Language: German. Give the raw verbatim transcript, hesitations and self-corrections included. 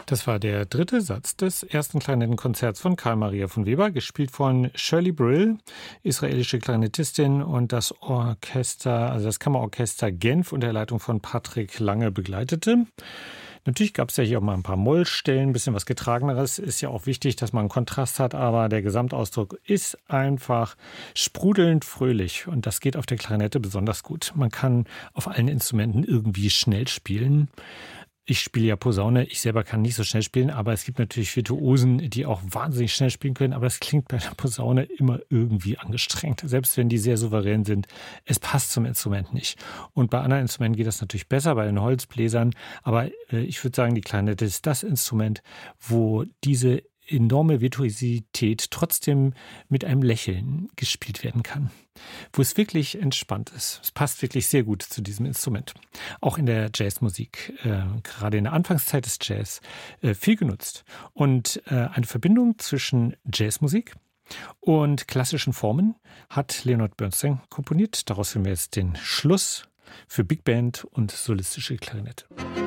Das war der dritte Satz des ersten Klarinettenkonzerts von Carl Maria von Weber, gespielt von Shirley Brill, israelische Klarinettistin, und das Orchester, also das Kammerorchester Genf unter der Leitung von Patrick Lange begleitete. Natürlich gab es ja hier auch mal ein paar Mollstellen, ein bisschen was Getrageneres. Ist ja auch wichtig, dass man einen Kontrast hat, aber der Gesamtausdruck ist einfach sprudelnd fröhlich und das geht auf der Klarinette besonders gut. Man kann auf allen Instrumenten irgendwie schnell spielen. Ich spiele ja Posaune, ich selber kann nicht so schnell spielen, aber es gibt natürlich Virtuosen, die auch wahnsinnig schnell spielen können, aber es klingt bei der Posaune immer irgendwie angestrengt, selbst wenn die sehr souverän sind. Es passt zum Instrument nicht. Und bei anderen Instrumenten geht das natürlich besser, bei den Holzbläsern, aber äh, ich würde sagen, die Klarinette ist das Instrument, wo diese enorme Virtuosität trotzdem mit einem Lächeln gespielt werden kann. Wo es wirklich entspannt ist. Es passt wirklich sehr gut zu diesem Instrument. Auch in der Jazzmusik, äh, gerade in der Anfangszeit des Jazz, äh, viel genutzt. Und äh, eine Verbindung zwischen Jazzmusik und klassischen Formen hat Leonard Bernstein komponiert. Daraus hören wir jetzt den Schluss für Big Band und solistische Klarinette.